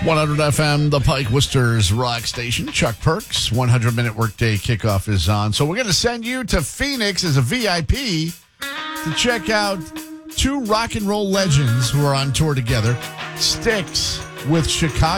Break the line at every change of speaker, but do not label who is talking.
100 FM, the Pike Worcester's rock station. Chuck Perks, 100-minute workday kickoff is on. So we're going to send you to Phoenix as a VIP to check out two rock and roll legends who are on tour together. Styx with Chicago.